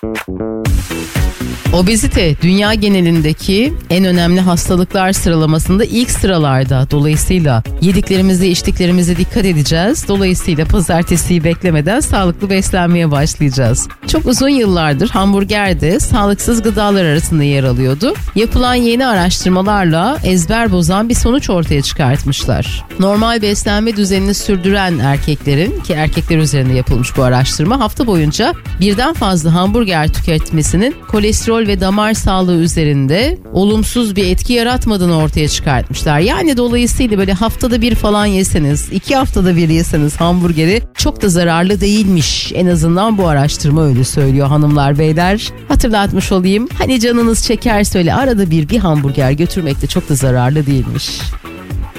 Obezite dünya genelindeki en önemli hastalıklar sıralamasında ilk sıralarda. Dolayısıyla yediklerimize, içtiklerimize dikkat edeceğiz. Dolayısıyla pazartesiyi beklemeden sağlıklı beslenmeye başlayacağız. Çok uzun yıllardır hamburger de sağlıksız gıdalar arasında yer alıyordu. Yapılan yeni araştırmalarla ezber bozan bir sonuç ortaya çıkartmışlar. Normal beslenme düzenini sürdüren erkeklerin, ki erkekler üzerinde yapılmış bu araştırma, hafta boyunca birden fazla hamburger tüketmesinin kolesterol ve damar sağlığı üzerinde olumsuz bir etki yaratmadığını ortaya çıkartmışlar. Yani dolayısıyla böyle haftada bir falan yeseniz, 2 haftada bir yeseniz hamburgeri çok da zararlı değilmiş. En azından bu araştırma öyle söylüyor hanımlar beyler. Hatırlatmış olayım. Hani canınız çekerse öyle arada bir hamburger götürmek de çok da zararlı değilmiş.